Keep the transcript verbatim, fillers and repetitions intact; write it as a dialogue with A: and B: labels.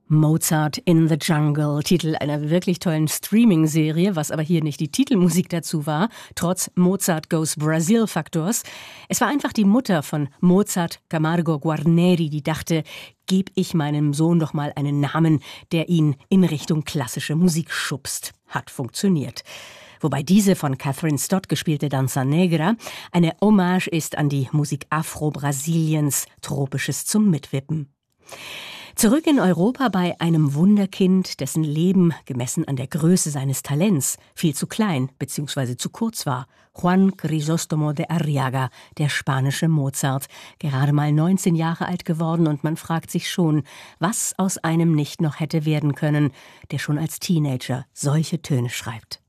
A: Mozart in the Jungle, Titel einer wirklich tollen Streaming-Serie, was aber hier nicht die Titelmusik dazu war, trotz Mozart Goes Brazil-Faktors. Es war einfach die Mutter von Mozart, Camargo Guarneri, die dachte, geb ich meinem Sohn doch mal einen Namen, der ihn in Richtung klassische Musik schubst. Hat funktioniert. Wobei diese von Catherine Stott gespielte Danza Negra eine Hommage ist an die Musik Afro-Brasiliens, Tropisches zum Mitwippen. Zurück in Europa bei einem Wunderkind, dessen Leben, gemessen an der Größe seines Talents, viel zu klein bzw. zu kurz war. Juan Crisóstomo de Arriaga, der spanische Mozart, gerade mal neunzehn Jahre alt geworden, und man fragt sich schon, was aus einem nicht noch hätte werden können, der schon als Teenager solche Töne schreibt.